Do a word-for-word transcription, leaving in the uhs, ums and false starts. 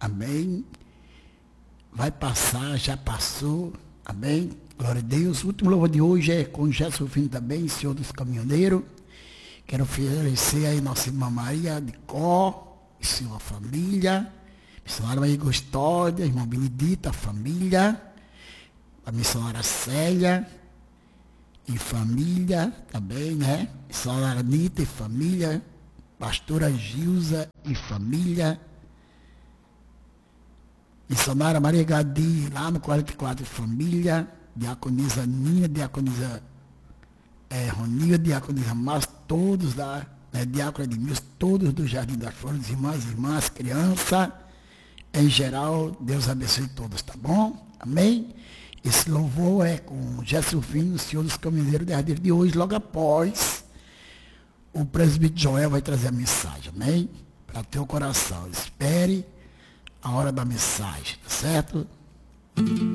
Amém. Vai passar, já passou. Amém. Glória a Deus. O último louvor de hoje é com Gerson Filho também, Senhor dos Caminhoneiros. Quero oferecer aí nossa irmã Maria de Có e sua família. Missionária Maria Gostódia, irmã Benedita, a família. A missionária Célia e família também, né? Missionária Anitta e família. Pastora Gilza e família. Missionária Maria Gadi, lá no quarenta e quatro, família. Diaconisa Ninha, diaconisa é, Ronia, diaconisa Mas, todos da, né, diácono Edmilson, todos do Jardim das Flores, irmãs, irmãs, crianças, em geral, Deus abençoe todos, tá bom? Amém? Esse louvor é com Gerson Filho, Senhor dos Caminhoneiros, de de hoje, logo após, o presbítero Joel vai trazer a mensagem, amém? Para teu coração, espere a hora da mensagem, tá certo?